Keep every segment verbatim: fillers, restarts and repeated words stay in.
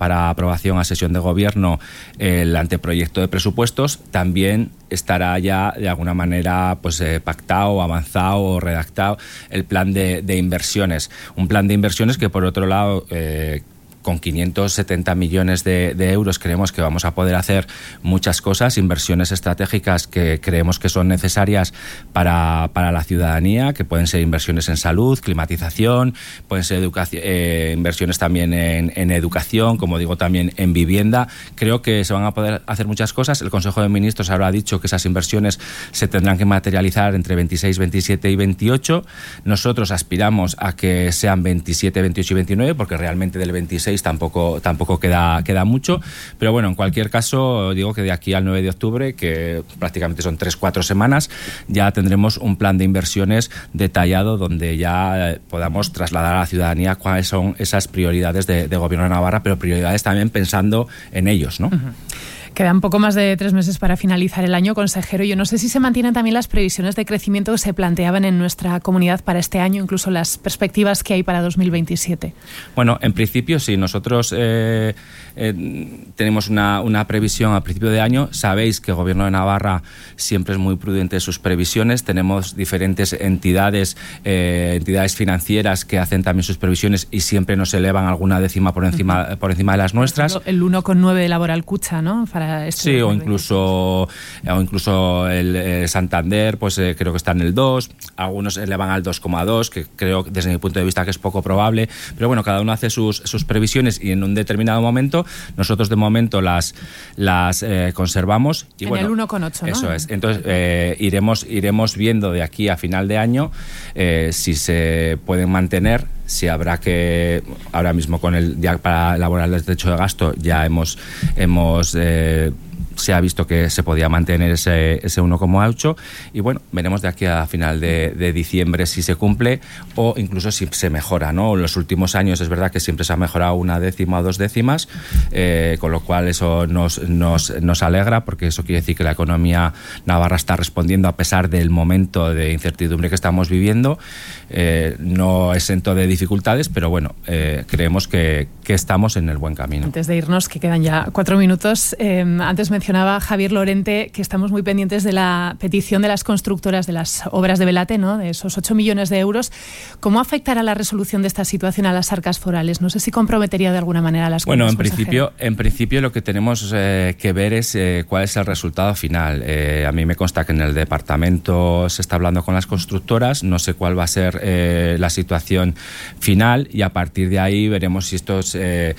para aprobación a sesión de gobierno el anteproyecto de presupuestos, también estará ya de alguna manera pues eh, pactado, avanzado o redactado el plan de, de inversiones. Un plan de inversiones que, por otro lado, eh, con quinientos setenta millones de, de euros creemos que vamos a poder hacer muchas cosas, inversiones estratégicas que creemos que son necesarias para, para la ciudadanía, que pueden ser inversiones en salud, climatización, pueden ser educación, eh, inversiones también en, en educación, como digo, también en vivienda. Creo que se van a poder hacer muchas cosas. El Consejo de Ministros habrá dicho que esas inversiones se tendrán que materializar entre veintiséis, veintisiete y veintiocho. Nosotros aspiramos a que sean veintisiete, veintiocho y veintinueve, porque realmente del veintiséis tampoco tampoco queda queda mucho, pero bueno, en cualquier caso digo que de aquí al nueve de octubre, que prácticamente son tres cuatro semanas, ya tendremos un plan de inversiones detallado donde ya podamos trasladar a la ciudadanía cuáles son esas prioridades de, de Gobierno de Navarra, pero prioridades también pensando en ellos, ¿no? Uh-huh. Quedan poco más de tres meses para finalizar el año, consejero. Yo no sé si se mantienen también las previsiones de crecimiento que se planteaban en nuestra comunidad para este año, incluso las perspectivas que hay para dos mil veintisiete. Bueno, en principio sí. Nosotros eh, eh, tenemos una, una previsión a principio de año. Sabéis que el Gobierno de Navarra siempre es muy prudente en sus previsiones. Tenemos diferentes entidades, eh, entidades financieras que hacen también sus previsiones y siempre nos elevan alguna décima por encima, uh-huh. por encima de las nuestras. El uno coma nueve de Laboral Cucha, ¿no? Para Este sí, o incluso, o incluso el eh, Santander, pues eh, creo que está en el dos, algunos elevan al dos coma dos, que creo desde mi punto de vista que es poco probable, pero bueno, cada uno hace sus, sus previsiones y en un determinado momento, nosotros de momento las, las eh, conservamos. Y en bueno, el uno coma ocho, ¿no? Eso es, entonces eh, iremos, iremos viendo de aquí a final de año eh, si se pueden mantener, si habrá que, ahora mismo con el ya para elaborar el techo de gasto ya hemos, hemos eh, se ha visto que se podía mantener ese, ese uno coma ocho y bueno, veremos de aquí a final de, de diciembre si se cumple o incluso si se mejora, ¿no? En los últimos años es verdad que siempre se ha mejorado una décima o dos décimas, eh, con lo cual eso nos, nos, nos alegra, porque eso quiere decir que la economía navarra está respondiendo a pesar del momento de incertidumbre que estamos viviendo, eh, no exento de dificultades, pero bueno, eh, creemos que, que estamos en el buen camino. Antes de irnos, que quedan ya cuatro minutos, eh, antes mencionaba Javier Lorente que estamos muy pendientes de la petición de las constructoras de las obras de Belate, ¿no? De esos ocho millones de euros. ¿Cómo afectará la resolución de esta situación a las arcas forales? No sé si comprometería de alguna manera a las Bueno, en consejero. principio, en principio lo que tenemos eh, que ver es eh, cuál es el resultado final. Eh, a mí me consta que en el departamento se está hablando con las constructoras, no sé cuál va a ser eh, la situación final y a partir de ahí veremos si estos eh,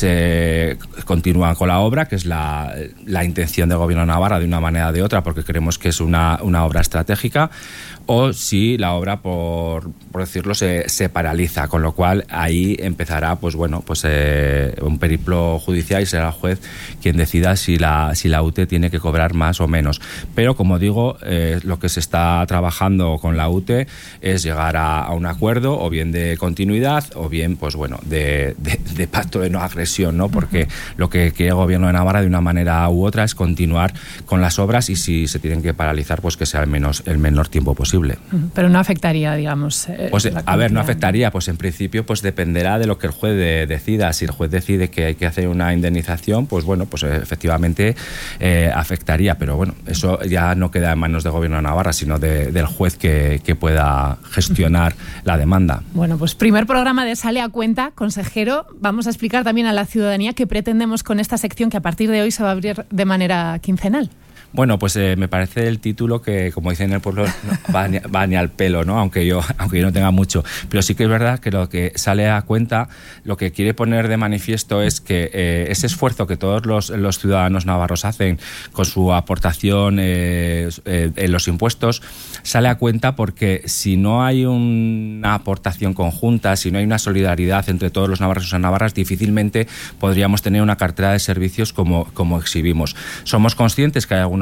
se continúan con la obra, que es la, la intención del Gobierno de Navarra de una manera o de otra, porque creemos que es una, una obra estratégica, o si la obra, por, por decirlo, se, se paraliza, con lo cual ahí empezará pues bueno pues eh, un periplo judicial y será el juez quien decida si la, si la U T E tiene que cobrar más o menos. Pero como digo, eh, lo que se está trabajando con la U T E es llegar a, a un acuerdo, o bien de continuidad, o bien pues bueno de, de, de pacto de no agresión, ¿no? Porque uh-huh. lo que quiere el Gobierno de Navarra de una manera u otra es continuar con las obras y si se tienen que paralizar, pues que sea el, menos, el menor tiempo posible. Pero no afectaría, digamos... Eh, pues a ver, no afectaría, pues en principio pues dependerá de lo que el juez de, decida. Si el juez decide que hay que hacer una indemnización, pues bueno, pues efectivamente eh, afectaría, pero bueno, eso ya no queda en manos del Gobierno de Navarra, sino de, del juez que, que pueda gestionar la demanda. Bueno, pues primer programa de Sale a Cuenta, consejero. Vamos a explicar también a la ciudadanía qué pretendemos con esta sección que a partir de hoy se va a abrir de manera quincenal. Bueno, pues eh, me parece el título que, como dicen en el pueblo, no, va, ni, va ni al pelo, ¿no? Aunque yo, aunque yo no tenga mucho. Pero sí que es verdad que lo que Sale a Cuenta, lo que quiere poner de manifiesto es que eh, ese esfuerzo que todos los, los ciudadanos navarros hacen con su aportación eh, eh, en los impuestos, sale a cuenta porque si no hay una aportación conjunta, si no hay una solidaridad entre todos los navarros y navarras, difícilmente podríamos tener una cartera de servicios como, como exhibimos. Somos conscientes que hay algunos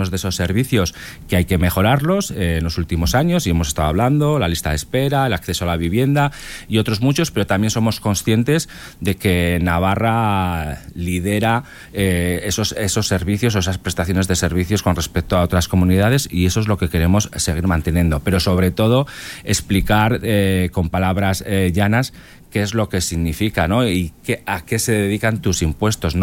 algunos de esos servicios que hay que mejorarlos eh, en los últimos años, y hemos estado hablando, la lista de espera, el acceso a la vivienda y otros muchos, pero también somos conscientes de que Navarra lidera eh, esos, esos servicios o esas prestaciones de servicios con respecto a otras comunidades, y eso es lo que queremos seguir manteniendo, pero sobre todo explicar eh, con palabras eh, llanas qué es lo que significa, ¿no? Y qué, a qué se dedican tus impuestos, ¿no?